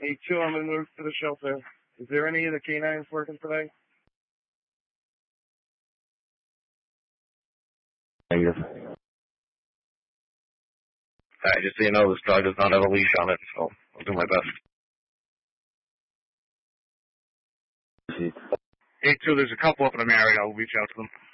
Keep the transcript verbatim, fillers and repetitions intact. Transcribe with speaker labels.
Speaker 1: Hey, two, I'm en route to the shelter. Is there any of the canines working today?
Speaker 2: Negative. Alright, just so you know, this dog does not have a leash on it, so I'll do my best.
Speaker 1: Hey, two, there's a couple up in the area. I'll reach out to them.